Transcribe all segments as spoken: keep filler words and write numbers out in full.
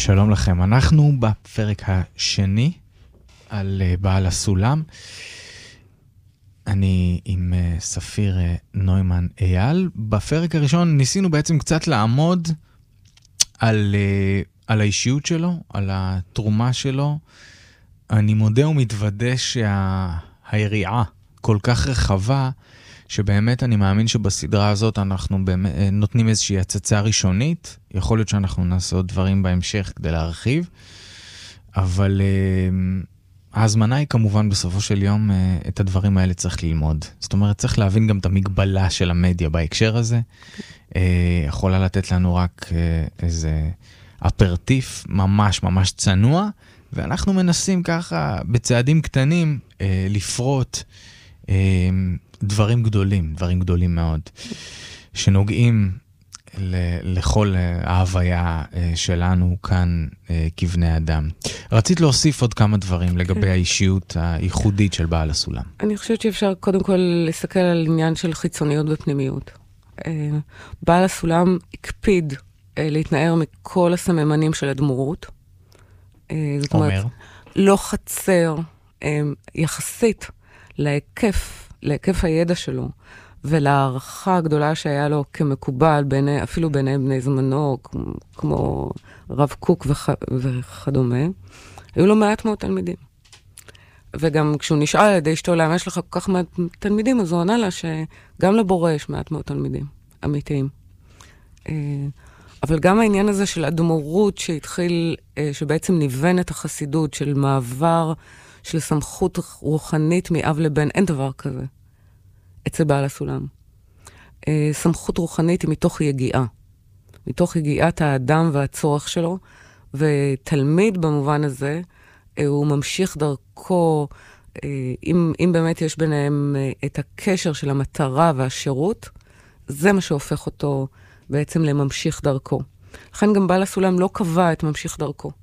שלום לכם, אנחנו בפרק השני על בעל הסולם. אני עם ספיר נוימן אייל. בפרק הראשון ניסינו בעצם קצת לעמוד על, על האישיות שלו, על התרומה שלו. אני מודה ומתוודה שהיריעה כל כך רחבה, שבאמת אני מאמין שבסדרה הזאת אנחנו באמת, נותנים איזושהי הצצה ראשונית. יכול להיות שאנחנו נעשה עוד דברים בהמשך כדי להרחיב, אבל uh, ההזמנה היא כמובן בסופו של יום uh, את הדברים האלה צריך ללמוד. זאת אומרת, צריך להבין גם את המגבלה של המדיה בהקשר הזה. Uh, יכולה לתת לנו רק uh, איזה אפרטיף ממש ממש צנוע, ואנחנו מנסים ככה בצעדים קטנים uh, לפרוט uh, דברים גדולים, דברים גדולים מאוד, שנוגעים ל- לכל ההוויה שלנו כאן כבני אדם. רצית להוסיף עוד כמה דברים לגבי האישיות הייחודית של בעל הסולם. אני חושבת שאפשר קודם כל להסתכל על עניין של חיצוניות ופנימיות. בעל הסולם הקפיד להתנער מכל הסממנים של הדמורות. זאת אומרת, לא חצר, יחסית להיקף, להיקף הידע שלו, ולהערכה הגדולה שהיה לו כמקובל, ביני, אפילו ביני בני זמנו, כמו, כמו רב קוק וכ, וכדומה, היו לו מעט מאוד תלמידים. וגם כשהוא נשאל על ידי אשתו, למה יש לך כל כך מעט תלמידים, אז הוא ענה לה שגם לבורא יש מעט מאוד תלמידים, אמיתיים. אבל גם העניין הזה של אדמו"רות שהתחיל, שבעצם ניוון את החסידות של מעבר של סמכות רוחנית מאב לבן, אין דבר כזה אצל בעל הסולם. סמכות רוחנית היא מתוך יגיעה, מתוך יגיעת האדם והצורך שלו, ותלמיד במובן הזה, הוא ממשיך דרכו, אם, אם באמת יש ביניהם את הקשר של המטרה והשירות, זה מה שהופך אותו בעצם לממשיך דרכו. לכן גם בעל הסולם לא קבע את ממשיך דרכו.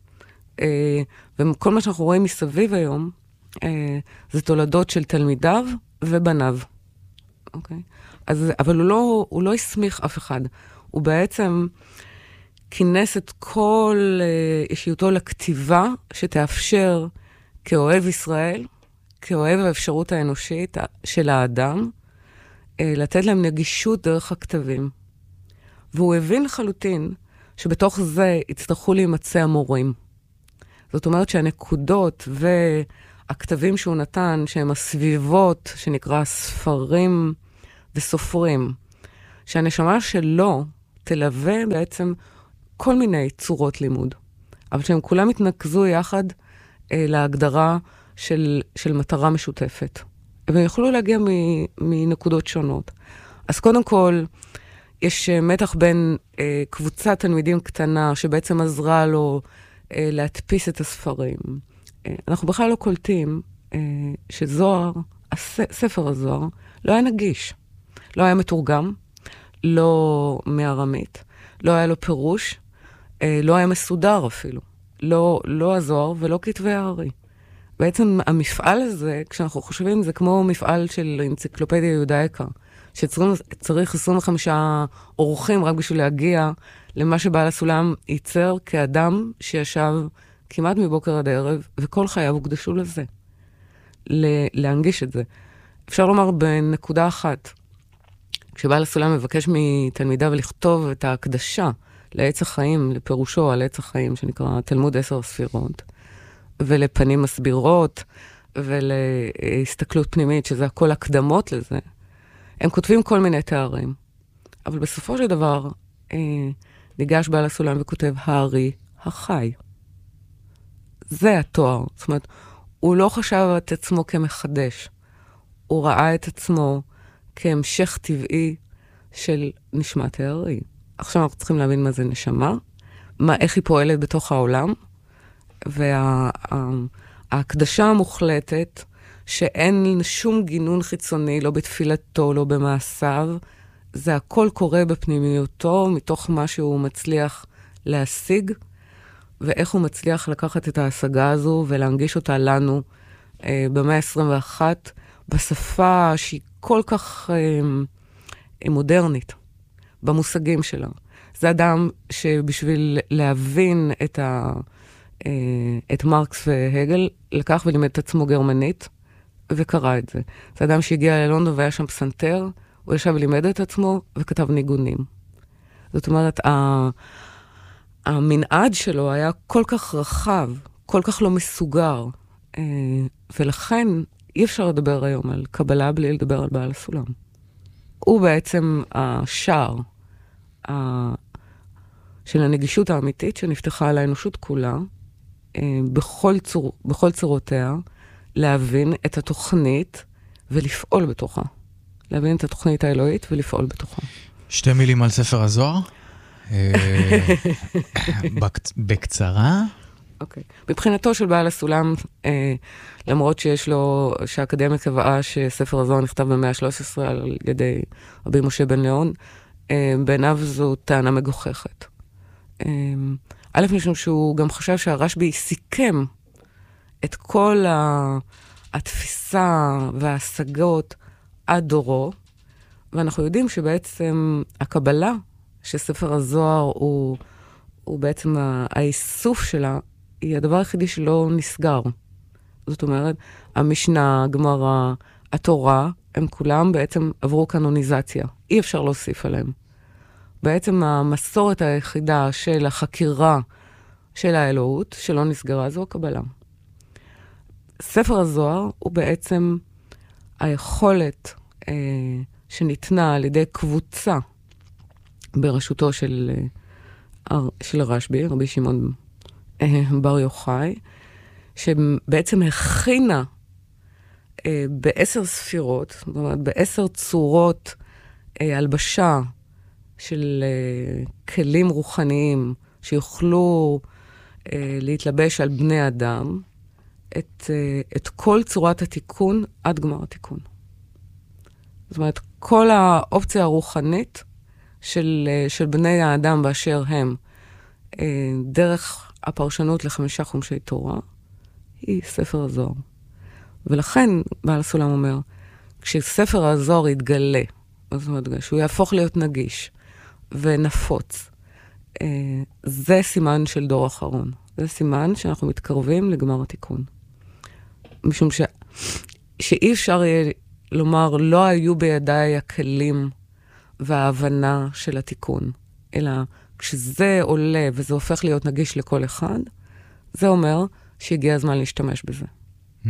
וכל מה שאנחנו רואים מסביב היום, זה תולדות של תלמידיו ובניו. אוקיי? אז, אבל הוא לא, הוא לא הסמיך אף אחד. הוא בעצם כינס את כל אישיותו לכתיבה שתאפשר כאוהב ישראל, כאוהב האפשרות האנושית של האדם, לתת להם נגישות דרך הכתבים. והוא הבין לחלוטין שבתוך זה יצטרכו להימצא המורים. זאת אומרת שהנקודות והכתבים שהוא נתן, שהם הסביבות, שנקרא ספרים וסופרים, שהנשמה שלו תלווה בעצם כל מיני צורות לימוד, אבל שהם כולם התנקזו יחד אה, להגדרה של, של מטרה משותפת. והם יכולו להגיע מ, מנקודות שונות. אז קודם כל, יש מתח בין אה, קבוצת תלמידים קטנה, שבעצם עזרה לו אה, להדפיס את הספרים. אה, אנחנו בכלל לא קולטים אה, שזוהר, הס, ספר הזוהר, לא היה נגיש. לא היה מתורגם, לא מארמית, לא היה לו פירוש, אה, לא היה מסודר אפילו. לא, לא הזוהר ולא כתבי הארי. בעצם המפעל הזה, כשאנחנו חושבים, זה כמו מפעל של אנציקלופדיה יודאיקה, שצריך עשרים וחמישה אורחים רק בשביל להגיע למה שבעל הסולם ייצר כאדם שישב כמעט מבוקר עד ערב, וכל חייו הוקדשו לזה, להנגיש את זה. אפשר לומר בנקודה אחת, כשבעל הסולם מבקש מתלמידיו לכתוב את ההקדשה לעץ החיים, לפירושו על עץ החיים, שנקרא תלמוד עשר ספירות, ולפנים מסבירות, ולהסתכלות פנימית, שזה הכל הקדמות לזה, הם כותבים כל מיני תארים. אבל בסופו של דבר, אה, ניגש בעל הסולם וכותב, הארי החי. זה התואר. זאת אומרת, הוא לא חשב את עצמו כמחדש. הוא ראה את עצמו כהמשך טבעי של נשמת הארי. עכשיו אנחנו צריכים להבין מה זה נשמה, מה, איך היא פועלת בתוך העולם, וההקדשה המוחלטת, שאין שום גינון חיצוני, לא בתפילתו, לא במעשיו, זה הכל קורה בפנימיותו, מתוך מה שהוא מצליח להשיג, ואיך הוא מצליח לקחת את ההשגה הזו, ולהנגיש אותה לנו אה, במאה ה-עשרים ואחת, בשפה שהיא כל כך אה, מודרנית, במושגים שלה. זה אדם שבשביל להבין את, ה, את מרקס והגל, לקח ולימד את עצמו גרמנית, וקרא את זה. זה אדם שהגיע ללונדון והיה שם פסנתר, הוא ישב ולימד את עצמו וכתב ניגונים. זאת אומרת, המנעד שלו היה כל כך רחב, כל כך לא מסוגר, ולכן אי אפשר לדבר היום על קבלה בלי לדבר על בעל הסולם. הוא בעצם השער של הנגישות האמיתית שנפתחה על האנושות כולה, בכל, צור, בכל צורותיה, להבין את התוכנית ולפעול בתוכה. להבין את התוכנית האלוהית ולפעול בתוכה. שתי מילים על ספר הזוהר. בקצרה. אוקיי. מבחינתו של בעל הסולם, למרות שיש לו, שהאקדמיה קבעה שספר הזוהר נכתב במאה ה-שלוש עשרה על ידי רבי משה בן ליאון, בעיניו זו טענה מגוחכת. א', משום שהוא גם חשב שהרשב"י סיכם את כל התפיסה וההשגות עד דורו, ואנחנו יודעים שבעצם הקבלה, שספר הזוהר הוא, הוא בעצם האיסוף שלה, היא הדבר היחידי שלא נסגר. זאת אומרת, המשנה, הגמרא, התורה, הם כולם בעצם עברו קנוניזציה. אי אפשר להוסיף עליהם. בעצם המסורת היחידה של החקירה של האלוהות, שלא נסגרה, זו הקבלה. ספר הזוהר הוא בעצם היכולת אה, שניתנה על ידי קבוצה בראשותו של, אה, של רשב"י, רבי שמעון אה, בר יוחאי, שבעצם הכינה אה, בעשר ספירות, זאת אומרת, בעשר צורות אה, הלבשה של אה, כלים רוחניים שיוכלו אה, להתלבש על בני אדם, את, את כל צורת התיקון עד גמר התיקון. זאת אומרת, כל האופציה הרוחנית של, של בני האדם באשר הם, דרך הפרשנות לחמישה חומשי תורה, היא ספר הזוהר. ולכן, בעל הסולם אומר, כשספר הזוהר יתגלה, זאת אומרת, שהוא יהפוך להיות נגיש ונפוץ, זה סימן של דור אחרון. זה סימן שאנחנו מתקרבים לגמר התיקון. משום ש... שאי אפשר יהיה לומר, לא היו בידיי הכלים וההבנה של התיקון, אלא כשזה עולה וזה הופך להיות נגיש לכל אחד, זה אומר שהגיע הזמן להשתמש בזה. Mm.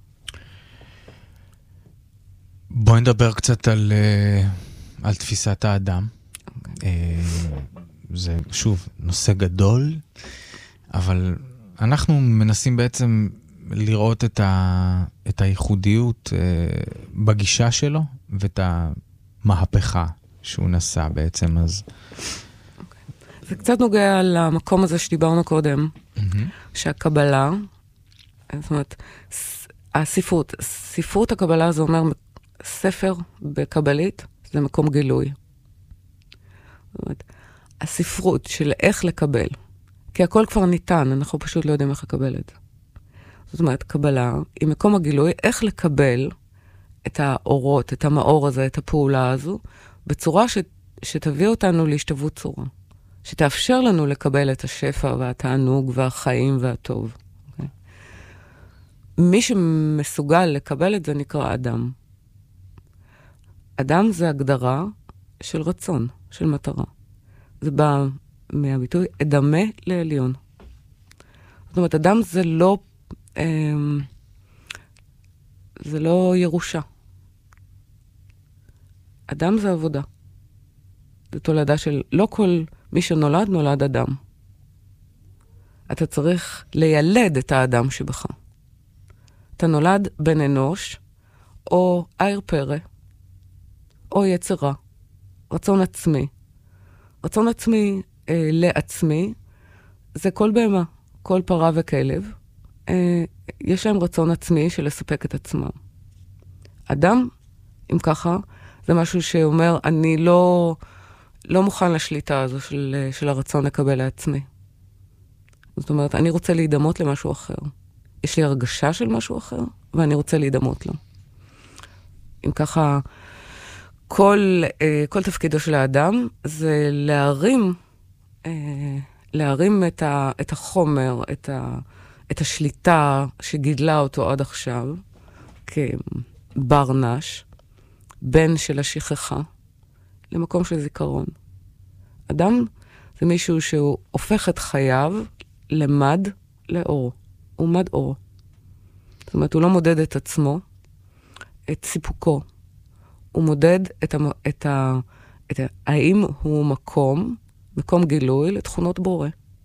בואי נדבר קצת על, על תפיסת האדם. Okay. זה, שוב, נושא גדול, אבל אנחנו מנסים בעצם לראות את, ה, את הייחודיות בגישה שלו, ואת המהפכה שהוא נשא בעצם. אז... Okay. זה קצת נוגע למקום הזה שדיברנו קודם, mm-hmm. שהקבלה, זאת אומרת, הספרות, ספרות הקבלה זה אומר ספר בקבלית, זה מקום גילוי. זאת אומרת, הספרות של איך לקבל, כי הכל כבר ניתן, אנחנו פשוט לא יודעים איך לקבל את זה. זאת אומרת, קבלה היא מקום הגילוי, איך לקבל את האורות, את המאור הזה, את הפעולה הזו, בצורה ש, שתביא אותנו להשתוות צורה. שתאפשר לנו לקבל את השפע והתענוג והחיים והטוב. Okay? מי שמסוגל לקבל את זה נקרא אדם. אדם זה הגדרה של רצון, של מטרה. זה בא מהביטוי, אדמה לעליון. זאת אומרת, אדם זה לא, אה, זה לא ירושה. אדם זה עבודה. זה תולדה של, לא כל מי שנולד, נולד אדם. אתה צריך לילד את האדם שבך. אתה נולד בן אנוש, או עיר פרא, או יצרה, רצון עצמי. רצון עצמי אה, לעצמי, זה כל בהמה, כל פרה וכלב. אה, יש להם רצון עצמי של לספק את עצמם. אדם, אם ככה, זה משהו שאומר, אני לא, לא מוכן לשליטה הזו של, של הרצון לקבל לעצמי. זאת אומרת, אני רוצה להידמות למשהו אחר. יש לי הרגשה של משהו אחר, ואני רוצה להידמות לו. אם ככה, כל, כל תפקידו של האדם זה להרים אה, להרים את, ה, את החומר, את, ה, את השליטה שגידלה אותו עד עכשיו, כברנש, בן של השכחה, למקום של זיכרון. אדם זה מישהו שהוא הופך את חייו למד לאור. הוא מד אור. זאת אומרת, הוא לא מודד את עצמו, את סיפוקו. הוא מודד את, המ, את, ה, את ה, האם הוא מקום, מקום גילוי לתכונות בורא.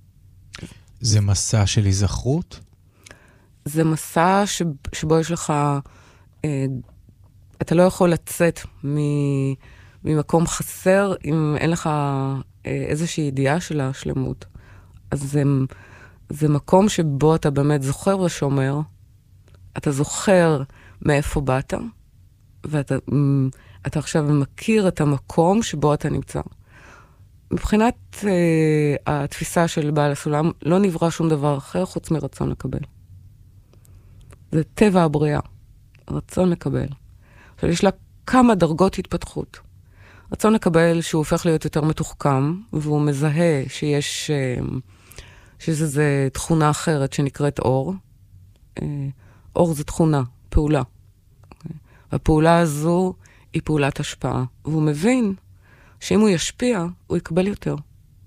זה מסע של היזכרות? זה מסע ש, שבו יש לך, אה, אתה לא יכול לצאת מ, ממקום חסר, אם אין לך אה, איזושהי ידיעה של השלמות. אז זה, זה מקום שבו אתה באמת זוכר ושומר, אתה זוכר מאיפה באת, ואתה אתה עכשיו מכיר את המקום שבו אתה נמצא. מבחינת אה, התפיסה של בעל הסולם, לא נברא שום דבר אחר חוץ מרצון לקבל. זה טבע הבריאה, רצון לקבל. עכשיו, יש לה כמה דרגות התפתחות. רצון לקבל שהוא הופך להיות יותר מתוחכם, והוא מזהה שיש, אה, שזו תכונה אחרת שנקראת אור. אה, אור זה תכונה, פעולה. הפעולה הזו היא פעולת השפעה, והוא מבין שאם הוא ישפיע, הוא יקבל יותר.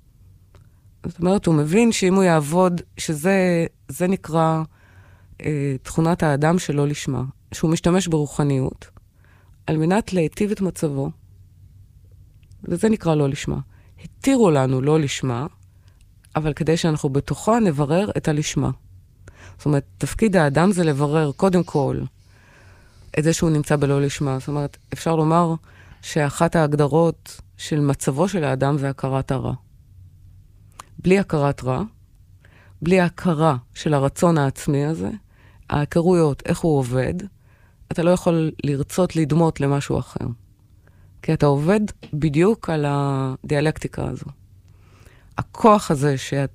זאת אומרת, הוא מבין שאם הוא יעבוד, שזה זה נקרא אה, תכונת האדם שלא לשמה, שהוא משתמש ברוחניות, על מנת להיטיב את מצבו, וזה נקרא לא לשמה. התירו לנו לא לשמה, אבל כדי שאנחנו בתוכה נברר את הלשמה. זאת אומרת, תפקיד האדם זה לברר קודם כל את זה שהוא נמצא בלא לשמה. זאת אומרת, אפשר לומר שאחת ההגדרות של מצבו של האדם זה הכרת הרע. בלי הכרת רע, בלי הכרה של הרצון העצמי הזה, ההכרויות, איך הוא עובד, אתה לא יכול לרצות לדמות למשהו אחר. כי אתה עובד בדיוק על הדיאלקטיקה הזו. הכוח הזה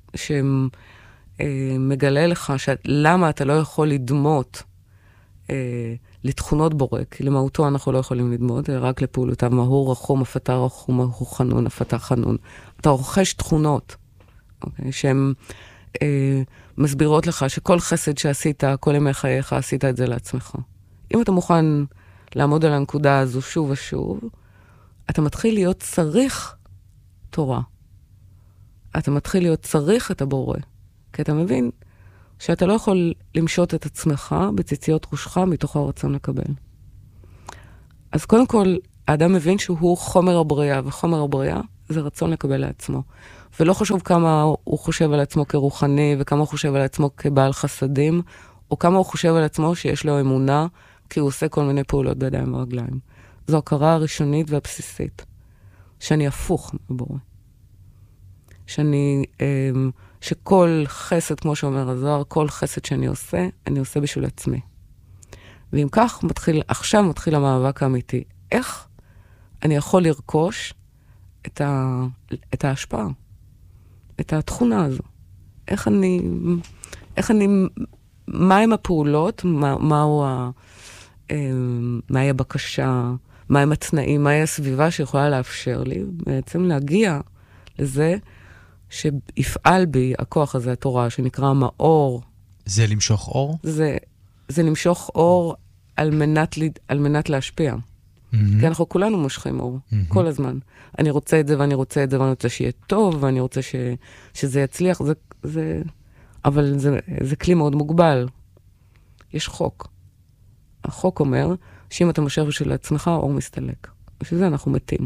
שמגלה לך למה אתה לא יכול לדמות אה, לתכונות בורא, כי למהותו אנחנו לא יכולים לדמות, רק לפעולותיו, מהו רחום, הפתה רחום, מהו חנון, הפתה חנון. אתה רוכש תכונות, אוקיי, שהן אה, מסבירות לך שכל חסד שעשית, כל ימי חייך, עשית את זה לעצמך. אם אתה מוכן לעמוד על הנקודה הזו שוב ושוב, אתה מתחיל להיות צריך תורה. אתה מתחיל להיות צריך את הבורא. כי אתה מבין שאתה לא יכול למשות את עצמך בציציות ראשך מתוך הרצון לקבל. אז קודם כל, האדם מבין שהוא חומר הבריאה, וחומר הבריאה זה רצון לקבל לעצמו. ולא חשוב כמה הוא חושב על עצמו כרוחני, וכמה הוא חושב על עצמו כבעל חסדים, או כמה הוא חושב על עצמו שיש לו אמונה, כי הוא עושה כל מיני פעולות בידיים ורגליים. זו הכרה הראשונית והבסיסית, שאני הפוך מבורא. שאני, שכל חסד, כמו שאומר הזוהר, כל חסד שאני עושה, אני עושה בשביל עצמי. ואם כך, מתחיל, עכשיו מתחיל המאבק האמיתי. איך אני יכול לרכוש את, ה, את ההשפעה, את התכונה הזו? איך אני, איך אני, מהם הפעולות, מה, מהו ה, מהי הבקשה, מהם התנאים, מהי הסביבה שיכולה לאפשר לי, בעצם להגיע לזה שיפעל בי הכוח הזה, התורה, שנקרא מאור. זה למשוך אור? זה, זה למשוך אור על מנת, על מנת להשפיע. Mm-hmm. כי אנחנו כולנו מושכים אור, mm-hmm. כל הזמן. אני רוצה את זה ואני רוצה את זה, ואני רוצה שיהיה טוב, ואני רוצה ש, שזה יצליח, זה, זה, אבל זה, זה כלי מאוד מוגבל. יש חוק. החוק אומר שאם אתה מושך בשביל עצמך, האור מסתלק. בשביל זה אנחנו מתים.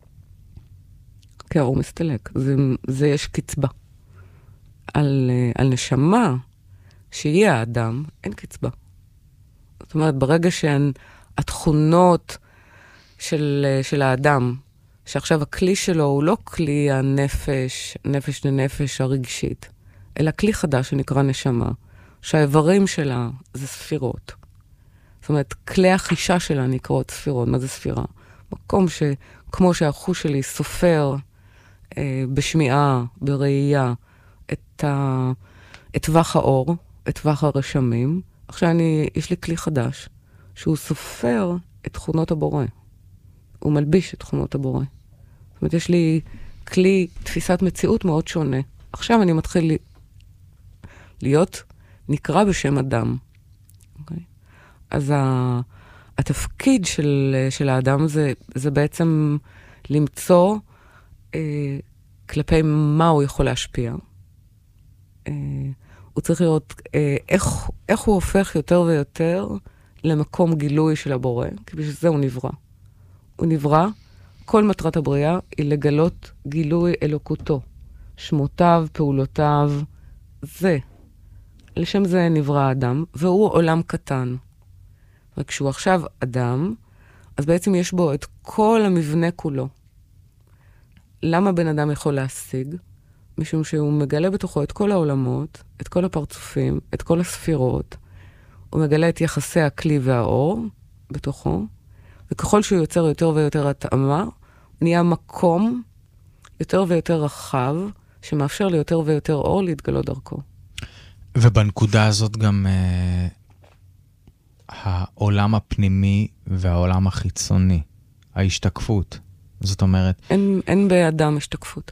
כי האור מסתלק. זה, זה יש קצבה. על, על נשמה, שיהיה האדם, אין קצבה. זאת אומרת, ברגע שהתכונות של, של האדם, שעכשיו הכלי שלו הוא לא כלי הנפש, נפש לנפש הרגשית, אלא כלי חדש שנקרא נשמה, שהאיברים שלה זה ספירות. זאת אומרת, כלי החישה שלה נקראות ספירות. מה זה ספירה? מקום שכמו שהחוש שלי סופר אה, בשמיעה, בראייה, את, ה, את טווח האור, את טווח הרשמים, עכשיו אני, יש לי כלי חדש, שהוא סופר את תכונות הבורא. הוא מלביש את תכונות הבורא. זאת אומרת, יש לי כלי תפיסת מציאות מאוד שונה. עכשיו אני מתחיל להיות נקרא בשם אדם. Okay? אז ה, התפקיד של, של האדם זה, זה בעצם למצוא אה, כלפי מה הוא יכול להשפיע. אה, הוא צריך לראות אה, איך, איך הוא הופך יותר ויותר למקום גילוי של הבורא, כי בשביל זה הוא נברא. הוא נברא, כל מטרת הבריאה היא לגלות גילוי אלוקותו, שמותיו, פעולותיו, זה. לשם זה נברא האדם, והוא עולם קטן. וכשהוא עכשיו אדם, אז בעצם יש בו את כל המבנה כולו. למה בן אדם יכול להשיג? משום שהוא מגלה בתוכו את כל העולמות, את כל הפרצופים, את כל הספירות. הוא מגלה את יחסי הכלי והאור בתוכו, וככל שהוא יוצר יותר ויותר התאמה, נהיה מקום יותר ויותר רחב, שמאפשר ליותר ויותר אור להתגלות דרכו. ובנקודה הזאת גם אה, העולם הפנימי והעולם החיצוני, ההשתקפות. זאת אומרת... אין, אין באדם השתקפות.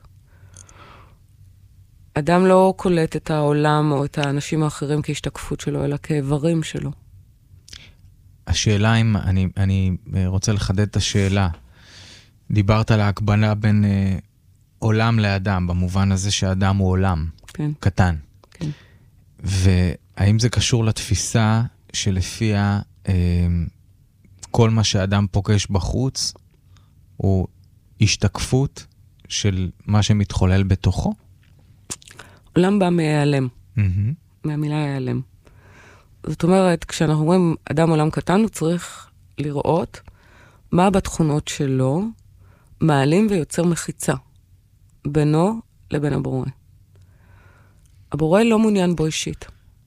אדם לא קולט את העולם או את האנשים האחרים כהשתקפות שלו, אלא כאיברים שלו. השאלה אם, אני, אני רוצה לחדד את השאלה. דיברת על ההקבלה בין אה, עולם לאדם, במובן הזה שהאדם הוא עולם. כן. קטן. כן. והאם זה קשור לתפיסה שלפיה אה, כל מה שאדם פוגש בחוץ הוא השתקפות של מה שמתחולל בתוכו? עולם בא מהיעלם. Mm-hmm. מהמילה היעלם. זאת אומרת, כשאנחנו אומרים אדם עולם קטן, הוא צריך לראות מה בתכונות שלו מעלים ויוצר מחיצה בינו לבין הבורא. הבורא לא מעוניין בו אישית.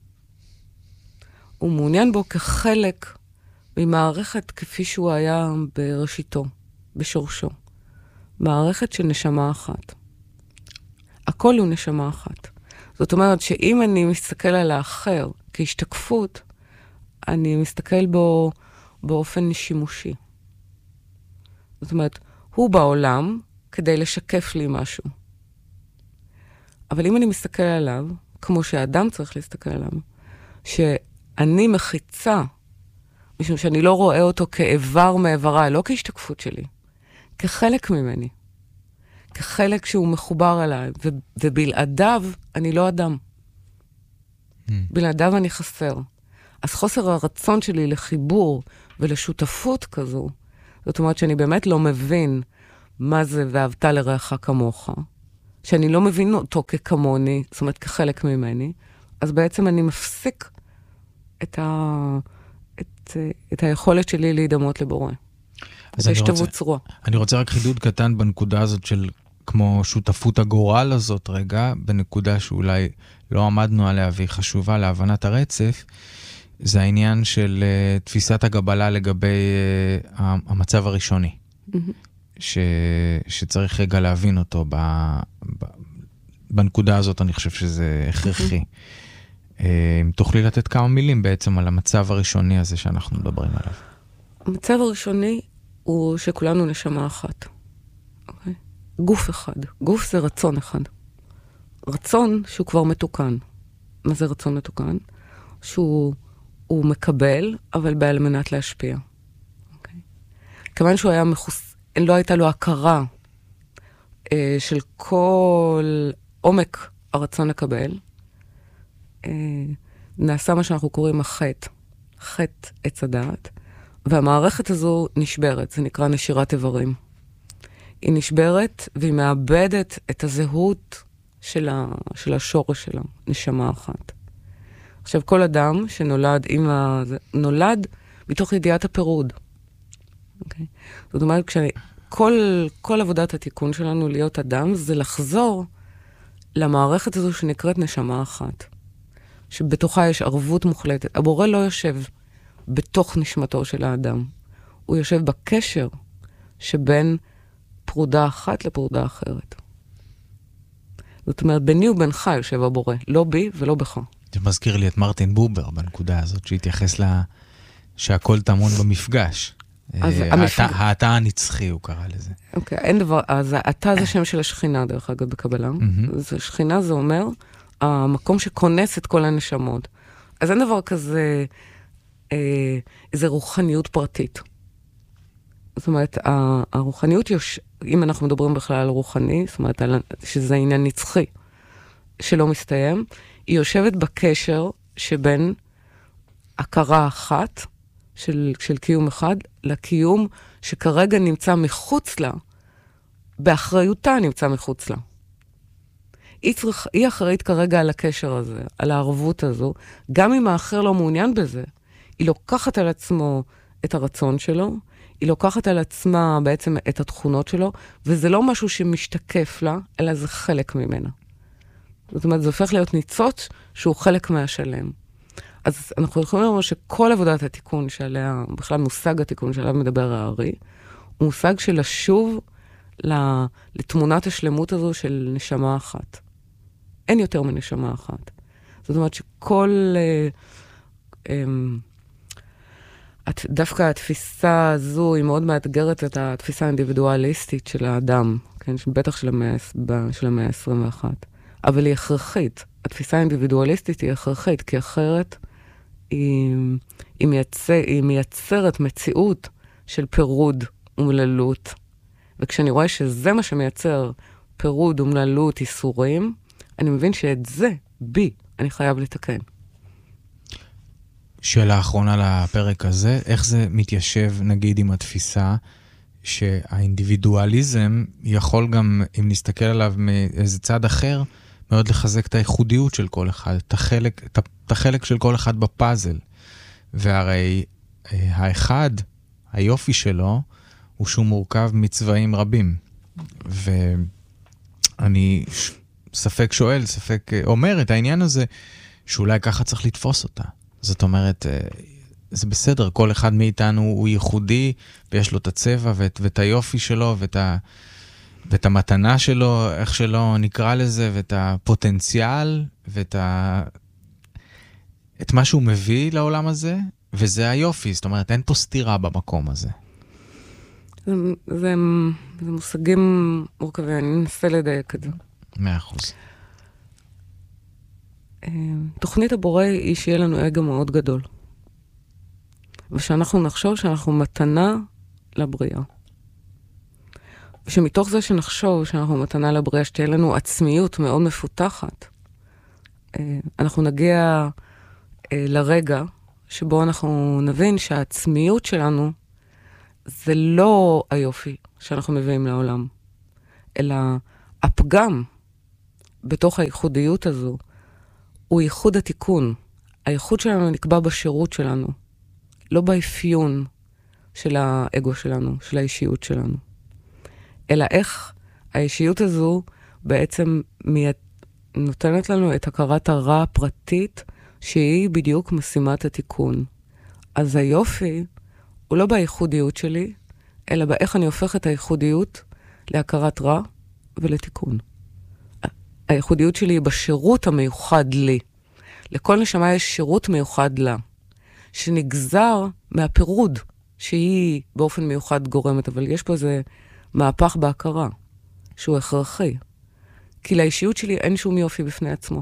הוא מעוניין בו כחלק ממערכת כפי שהוא היה בראשיתו, בשורשו. מערכת של נשמה אחת. הכל הוא נשמה אחת. זאת אומרת שאם אני מסתכל על האחר כהשתקפות, אני מסתכל בו באופן שימושי. זאת אומרת, הוא בעולם כדי לשקף לי משהו. אבל אם אני מסתכל עליו, כמו שהאדם צריך להסתכל עליו, שאני מחיצה, משום שאני לא רואה אותו כאיבר מאיבריי, לא כהשתקפות שלי, כחלק ממני, כחלק שהוא מחובר אליי, ו- ובלעדיו אני לא אדם. Mm. בלעדיו אני חסר. אז חוסר הרצון שלי לחיבור ולשותפות כזו, זאת אומרת שאני באמת לא מבין מה זה ואהבת לרעך כמוך, שאני לא מבין אותו ככמוני, זאת אומרת כחלק ממני, אז בעצם אני מפסיק את, ה... את, את היכולת שלי להידמות לבורא. אז אני רוצה, אני רוצה רק חידוד קטן בנקודה הזאת של כמו שותפות הגורל הזאת רגע, בנקודה שאולי לא עמדנו עליה והיא חשובה להבנת הרצף, זה העניין של uh, תפיסת הגבלה לגבי uh, המצב הראשוני. Mm-hmm. ש, שצריך רגע להבין אותו ב, ב, בנקודה הזאת, אני חושב שזה הכרחי. Mm-hmm. Uh, אם תוכלי לתת כמה מילים בעצם על המצב הראשוני הזה שאנחנו מדברים עליו. המצב הראשוני הוא שכולנו נשמה אחת. אוקיי? גוף אחד. גוף זה רצון אחד. רצון שהוא כבר מתוקן. מה זה רצון מתוקן? שהוא הוא מקבל, אבל בעל מנת להשפיע. אוקיי? כיוון שהוא היה מחוס... לא הייתה לו הכרה אה, של כל עומק הרצון לקבל, אה, נעשה מה שאנחנו קוראים החטא. חטא עץ הדעת. והמערכת הזו נשברת, זה נקרא נשירת איברים. היא נשברת והיא מאבדת את הזהות של, ה, של השורש שלה, נשמה אחת. עכשיו, כל אדם שנולד עם ה... נולד מתוך ידיעת הפירוד. Okay? זאת אומרת, כשאני, כל, כל עבודת התיקון שלנו להיות אדם, זה לחזור למערכת הזו שנקראת נשמה אחת. שבתוכה יש ערבות מוחלטת. הבורא לא יושב בתוך נשמתו של האדם. הוא יושב בקשר שבין פרודה אחת לפרודה אחרת. זאת אומרת, ביני ובינך יושב הבורא, לא בי ולא בך. זה מזכיר לי את מרטין בובר בנקודה הזאת, שהתייחס לה שהכל טמון במפגש. האתה הנצחי הוא קרא לזה. אוקיי, אין דבר, אז האתה זה שם של השכינה דרך אגב בקבלה. השכינה זה אומר, המקום שכונס את כל הנשמות. אז אין דבר כזה, איזה רוחניות פרטית. זאת אומרת, הרוחניות, אם אנחנו מדברים בכלל על רוחני, זאת אומרת, שזה עניין נצחי, שלא מסתיים, היא יושבת בקשר שבין הכרה אחת, של, של קיום אחד, לקיום שכרגע נמצא מחוץ לה, באחריותה נמצא מחוץ לה. היא, צריך, היא אחראית כרגע על הקשר הזה, על הערבות הזו, גם אם האחר לא מעוניין בזה. היא לוקחת על עצמו את הרצון שלו, היא לוקחת על עצמה בעצם את התכונות שלו, וזה לא משהו שמשתקף לה, אלא זה חלק ממנה. זאת אומרת, זה הופך להיות ניצוץ שהוא חלק מהשלם. אז אנחנו יכולים לומר שכל עבודת התיקון שעליה, בכלל מושג התיקון שעליו מדבר הארי, הוא מושג של לשוב לתמונת השלמות הזו של נשמה אחת. אין יותר מנשמה אחת. זאת אומרת שכל, דווקא התפיסה הזו היא מאוד מאתגרת את התפיסה האינדיבידואליסטית של האדם, כן? בטח של המאה, של המאה ה-עשרים ואחת. אבל היא הכרחית. התפיסה האינדיבידואליסטית היא הכרחית, כי אחרת היא, היא, מייצר, היא מייצרת מציאות של פירוד ומללות. וכשאני רואה שזה מה שמייצר פירוד ומללות, איסורים, אני מבין שאת זה, בי, אני חייב לתקן. שאלה אחרונה לפרק הזה, איך זה מתיישב, נגיד, עם התפיסה שהאינדיבידואליזם יכול גם, אם נסתכל עליו מאיזה צד אחר, מאוד לחזק את הייחודיות של כל אחד, את החלק, את, את החלק של כל אחד בפאזל. והרי האחד, היופי שלו, הוא שהוא מורכב מצבעים רבים. ואני ספק שואל, ספק אומר את העניין הזה, שאולי ככה צריך לתפוס אותה. זאת אומרת, זה בסדר, כל אחד מאיתנו הוא ייחודי, ויש לו את הצבע ואת, ואת היופי שלו, ואת ה... ואת המתנה שלו, איך שלא נקרא לזה, ואת הפוטנציאל, ואת ה... את מה שהוא מביא לעולם הזה, וזה היופי, זאת אומרת, אין פה סתירה במקום הזה. זה, זה, זה מושגים מורכבים, אני אנסה לדייק את זה. מאה אחוז. תוכנית הבורא היא שיהיה לנו אגו מאוד גדול. ושאנחנו נחשוב שאנחנו מתנה לבריאה. ושמתוך זה שנחשוב שאנחנו מתנה לבריאה, שתהיה לנו עצמיות מאוד מפותחת, אנחנו נגיע לרגע שבו אנחנו נבין שהעצמיות שלנו זה לא היופי שאנחנו מביאים לעולם, אלא הפגם בתוך הייחודיות הזו הוא ייחוד התיקון. הייחוד שלנו נקבע בשירות שלנו, לא באפיון של האגו שלנו, של האישיות שלנו. אלא איך האישיות הזו בעצם נותנת לנו את הכרת הרע הפרטית, שהיא בדיוק משימת התיקון. אז היופי הוא לא בייחודיות שלי, אלא באיך אני הופך את הייחודיות להכרת רע ולתיקון. הייחודיות שלי היא בשירות המיוחד לי. לכל נשמה יש שירות מיוחד לה, שנגזר מהפירוד, שהיא באופן מיוחד גורמת, אבל יש פה איזה מהפך בהכרה, שהוא הכרחי. כי לאישיות שלי אין שום יופי בפני עצמו.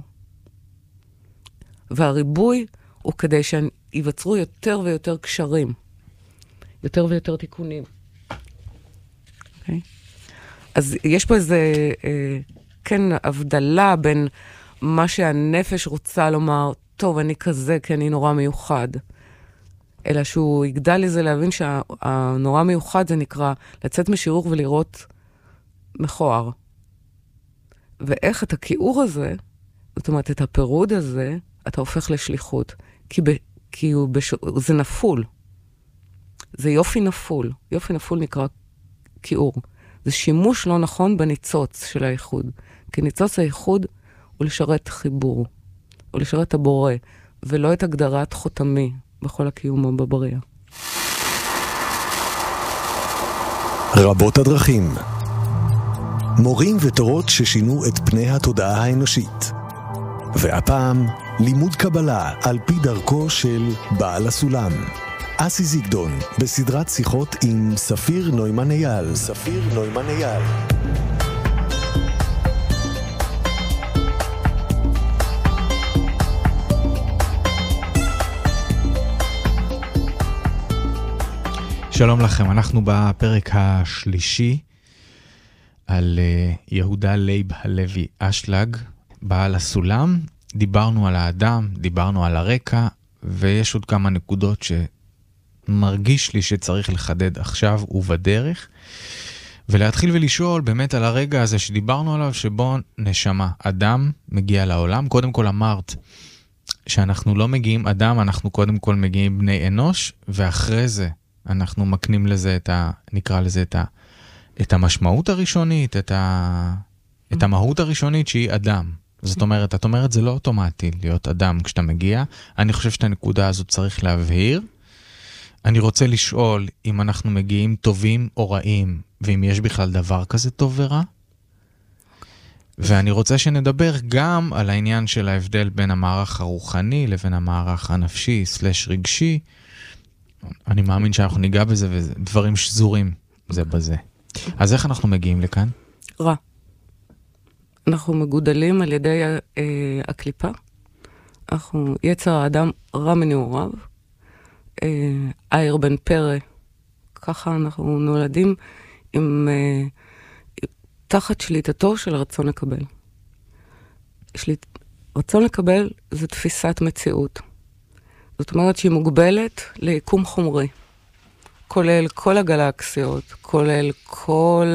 והריבוי הוא כדי שיווצרו יותר ויותר קשרים, יותר ויותר תיקונים. Okay? אז יש פה איזה, אה, כן, הבדלה בין מה שהנפש רוצה לומר, טוב, אני כזה, כי אני נורא מיוחד. אלא שהוא יגדל לזה להבין שהנורא מיוחד זה נקרא לצאת משיעור ולראות מכוער. ואיך את הכיעור הזה, זאת אומרת, את הפירוד הזה, אתה הופך לשליחות. כי, ב, כי הוא בש... זה נפול. זה יופי נפול. יופי נפול נקרא כיעור. זה שימוש לא נכון בניצוץ של הייחוד. כי ניצוץ הייחוד הוא לשרת חיבור. הוא לשרת הבורא, ולא את הגדרת חותמי בכל הקיום בבריאה. רבות הדרכים. מורים ותורות ששינו את פני התודעה האנושית. והפעם, לימוד קבלה על פי דרכו של בעל הסולם. אסי זיגדון, בסדרת שיחות עם ספיר נוימן אייל. ספיר נוימן אייל. שלום לכם, אנחנו בפרק השלישי על יהודה לייב הלוי אשלג, בעל הסולם. דיברנו על האדם, דיברנו על הרקע, ויש עוד כמה נקודות שמרגיש לי שצריך לחדד עכשיו ובדרך, ולהתחיל ולשאול באמת על הרגע הזה שדיברנו עליו, שבו נשמה, אדם מגיע לעולם. קודם כל אמרת שאנחנו לא מגיעים אדם, אנחנו קודם כל מגיעים בני אנוש, ואחרי זה אנחנו מקנים לזה את ה, נקרא לזה את ה, את המשמעות הראשונית, את ה, את המהות הראשונית שהיא אדם. זאת אומרת, את אומרת, זה לא אוטומטי להיות אדם כשאתה מגיע. אני חושב שאת הנקודה הזאת צריך להבהיר. אני רוצה לשאול אם אנחנו מגיעים טובים או רעים, ואם יש בכלל דבר כזה טוב ורע. ואני רוצה שנדבר גם על העניין של ההבדל בין המערך הרוחני לבין המערך הנפשי סלש רגשי. אני מאמין שאנחנו ניגע בזה, ודברים שזורים זה בזה. אז איך אנחנו מגיעים לכאן? רע. אנחנו מגודלים על ידי אה, הקליפה. אנחנו, יצר האדם רע מנעוריו. אה, אייר בן פרא. ככה אנחנו נולדים עם, אה, תחת שליטתו של רצון לקבל. שליט, רצון לקבל זה תפיסת מציאות. זאת אומרת שהיא מוגבלת ליקום חומרי, כולל כל הגלקסיות, כולל כל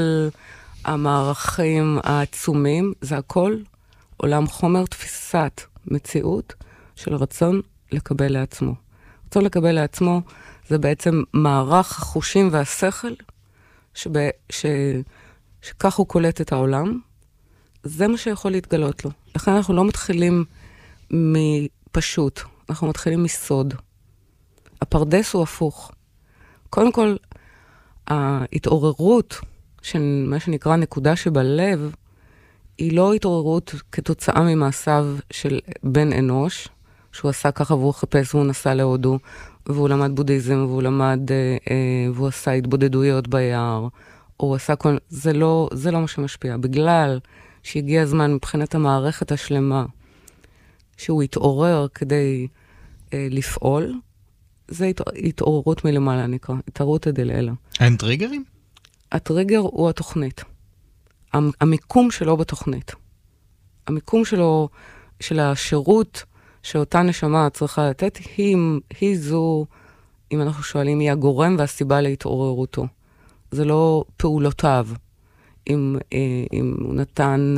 המערכים העצומים, זה הכל עולם חומר, תפיסת מציאות של רצון לקבל לעצמו. רצון לקבל לעצמו זה בעצם מערך החושים והשכל, שב, ש, שכך הוא קולט את העולם, זה מה שיכול להתגלות לו. לכן אנחנו לא מתחילים מפשוט, אנחנו מתחילים מסוד. הפרדס הוא הפוך. קודם כל, ההתעוררות של מה שנקרא נקודה שבלב, היא לא התעוררות כתוצאה ממעשיו של בן אנוש, שהוא עשה ככה והוא חיפש והוא נסע להודו, והוא למד בודהיזם והוא למד, אה, אה, והוא עשה התבודדויות ביער, או הוא עשה כל... זה לא, זה לא מה שמשפיע. בגלל שהגיע הזמן מבחינת המערכת השלמה, שהוא התעורר כדי אה, לפעול, זה הת... התעוררות מלמעלה נקרא, התעוררות דלעילה. אין טריגרים? הטריגר הוא התוכנית. המיקום שלו בתוכנית. המיקום שלו, של השירות שאותה נשמה צריכה לתת, היא, היא זו, אם אנחנו שואלים, היא הגורם והסיבה להתעוררותו. זה לא פעולותיו. אם, אם הוא נתן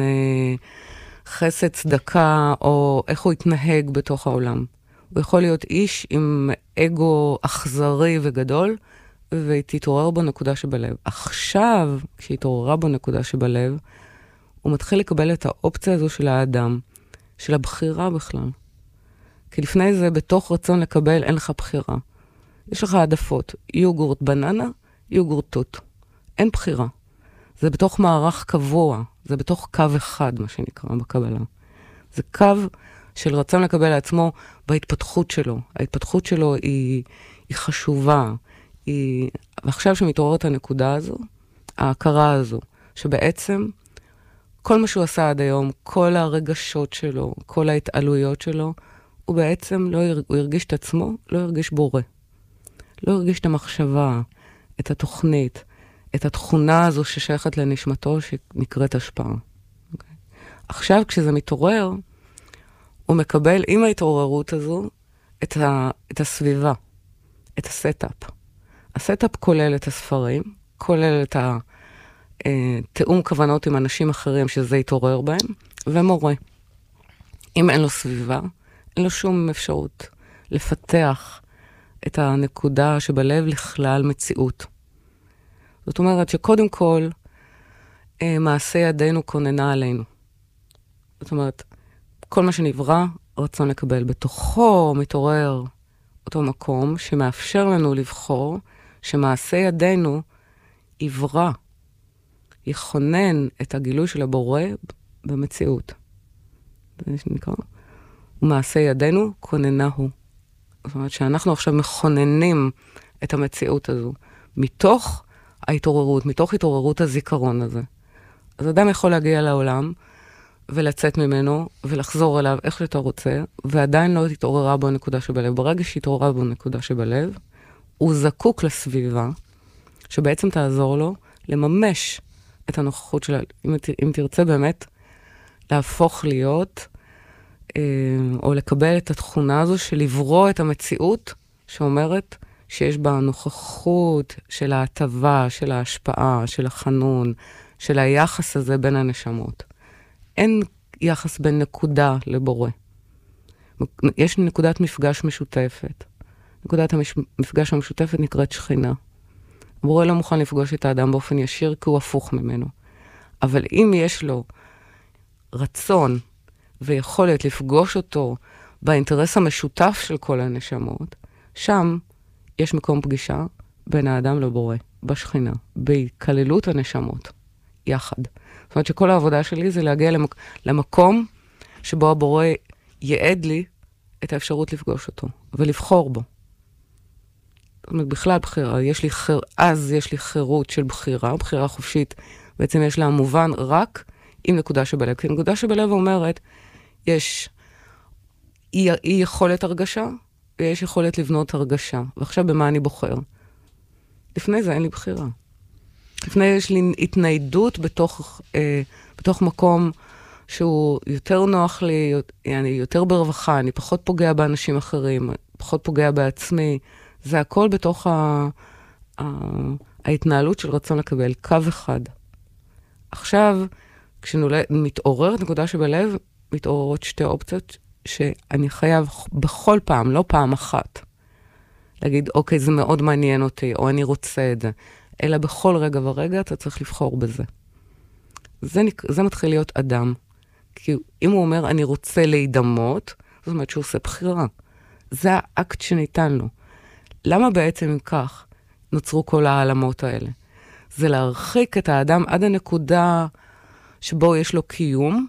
חסד, צדקה, או איך הוא התנהג בתוך העולם. הוא יכול להיות איש עם אגו אכזרי וגדול, ותתעורר בו נקודה שבלב. עכשיו, כשהתעוררה בו נקודה שבלב, הוא מתחיל לקבל את האופציה הזו של האדם, של הבחירה בכלל. כי לפני זה, בתוך רצון לקבל, אין לך בחירה. יש לך העדפות, יוגורט בננה, יוגורט תות. אין בחירה. זה בתוך מערך קבוע, זה בתוך קו אחד, מה שנקרא בקבלה. זה קו של רצון לקבל לעצמו בהתפתחות שלו. ההתפתחות שלו היא, היא חשובה, היא... ועכשיו שמתעוררת הנקודה הזו, ההכרה הזו, שבעצם כל מה שהוא עשה עד היום, כל הרגשות שלו, כל ההתעלויות שלו, הוא בעצם לא הר... הוא הרגיש את עצמו, לא הרגיש בורא. לא הרגיש את המחשבה, את התוכנית, את התכונה הזו ששייכת לנשמתו, שנקראת השפעה. Okay. עכשיו כשזה מתעורר, הוא מקבל עם ההתעוררות הזו את, ה... את הסביבה, את הסטאפ. הסטאפ כולל את הספרים, כולל את התאום כוונות עם אנשים אחרים שזה יתעורר בהם, ומורה. אם אין לו סביבה, אין לו שום אפשרות לפתח את הנקודה שבלב לכלל מציאות. זאת אומרת שקודם כל, מעשה ידינו כוננה עלינו. זאת אומרת, כל מה שנברא, רצון לקבל. בתוכו מתעורר אותו מקום שמאפשר לנו לבחור שמעשה ידינו יברא, יכונן את הגילוי של הבורא במציאות. זה נקרא. ומעשה ידינו כוננה הוא. זאת אומרת שאנחנו עכשיו מכוננים את המציאות הזו, מתוך ההתעוררות, מתוך התעוררות הזיכרון הזה. אז אדם יכול להגיע לעולם, ולצאת ממנו, ולחזור אליו איך שאתה רוצה, ועדיין לא תתעוררה בו נקודה שבלב. ברגע שהתעוררה בו נקודה שבלב, הוא זקוק לסביבה, שבעצם תעזור לו לממש את הנוכחות שלה. אם, אם תרצה באמת להפוך להיות, אה, או לקבל את התכונה הזו של לברוא את המציאות, שאומרת שיש בה נוכחות של ההטבה, של ההשפעה, של החנון, של היחס הזה בין הנשמות. אין יחס בין נקודה לבורא. יש נקודת מפגש משותפת. נקודת המפגש המשותפת נקראת שכינה. הבורא לא מוכן לפגוש את האדם באופן ישיר, כי הוא הפוך ממנו. אבל אם יש לו רצון ויכולת לפגוש אותו באינטרס המשותף של כל הנשמות, שם יש מקום פגישה בין האדם לבורא, בשכינה, בהתכללות הנשמות, יחד. זאת אומרת שכל העבודה שלי זה להגיע למק... למקום שבו הבורא יעד לי את האפשרות לפגוש אותו, ולבחור בו. זאת אומרת, בכלל בחירה, יש לי חיר... אז יש לי חירות של בחירה, בחירה חופשית, בעצם יש לה מובן רק עם נקודה שבלב. כי נקודה שבלב אומרת, יש אי, אי יכולת הרגשה, ויש יכולת לבנות הרגשה. ועכשיו במה אני בוחר? לפני זה אין לי בחירה. לפני יש לי התניידות בתוך, אה, בתוך מקום שהוא יותר נוח לי, אני יותר ברווחה, אני פחות פוגע באנשים אחרים, פחות פוגע בעצמי. זה הכל בתוך ה, ה, ההתנהלות של רצון לקבל, קו אחד. עכשיו, כשמתעוררת נקודה שבלב, מתעוררות שתי אופציות שאני חייב בכל פעם, לא פעם אחת, להגיד, אוקיי, זה מאוד מעניין אותי, או אני רוצה את זה. אלא בכל רגע ורגע אתה צריך לבחור בזה. זה, זה מתחיל להיות אדם. כי אם הוא אומר, אני רוצה להידמות, זאת אומרת שהוא עושה בחירה. זה האקט שניתן לו. למה בעצם אם כך נוצרו כל העלמות האלה? זה להרחיק את האדם עד הנקודה שבו יש לו קיום,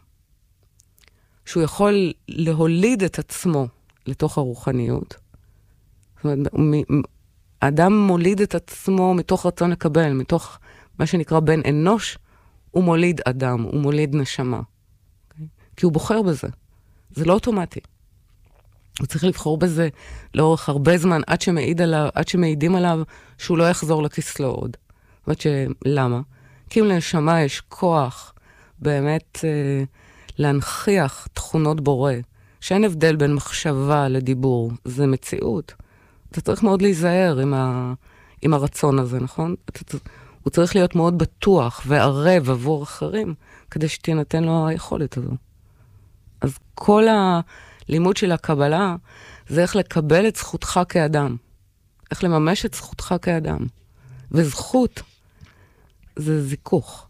שהוא יכול להוליד את עצמו לתוך הרוחניות. זאת אומרת, האדם מוליד את עצמו מתוך רצון לקבל, מתוך מה שנקרא בן אנוש, הוא מוליד אדם, הוא מוליד נשמה. Okay? כי הוא בוחר בזה. זה לא אוטומטי. הוא צריך לבחור בזה לאורך הרבה זמן, עד שמעיד עליו, עד שמעידים עליו שהוא לא יחזור לכסלו עוד. זאת אומרת שלמה? כי אם לנשמה יש כוח באמת אה, להנכיח תכונות בורא, שאין הבדל בין מחשבה לדיבור, זה מציאות. אתה צריך מאוד להיזהר עם, ה, עם הרצון הזה, נכון? אתה, הוא צריך להיות מאוד בטוח וערב עבור אחרים, כדי שתינתן לו היכולת הזו. אז כל הלימוד של הקבלה, זה איך לקבל את זכותך כאדם. איך לממש את זכותך כאדם. וזכות, זה זיכוך.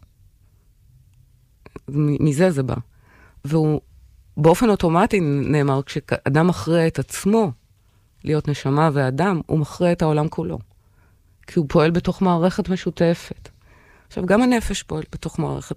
מזה זה בא. והוא באופן אוטומטי נאמר, כשאדם מכריע את עצמו, להיות נשמה ואדם, הוא מכריע את העולם כולו. כי הוא פועל בתוך מערכת משותפת. עכשיו, גם הנפש פועל בתוך מערכת